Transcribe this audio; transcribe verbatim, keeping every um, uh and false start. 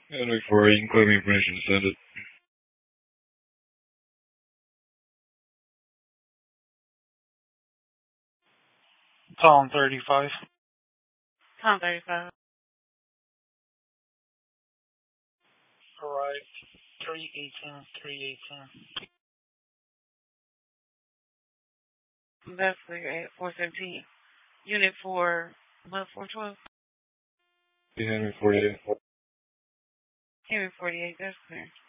And before you can claim me permission to send it. Column thirty-five. Column thirty-five. Arrived three eighteen, three eighteen. That's clear at four seventeen. Unit four, what, four twelve? Yeah, Henry forty-eight. Henry forty-eight, that's clear.